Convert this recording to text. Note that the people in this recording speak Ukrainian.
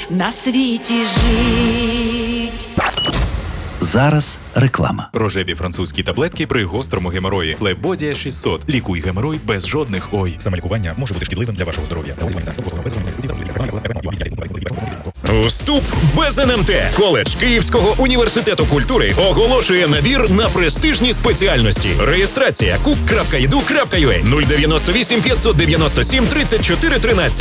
на світі жить. Зараз реклама. Рожеві французькі таблетки при гострому геморої. Флебодія 600. Лікуй геморой без жодних ой. Самолікування може бути шкідливим для вашого здоров'я. Вступ без НМТ. Коледж Київського університету культури оголошує набір на престижні спеціальності. Реєстрація cook.edu.ua 098 597 34 13.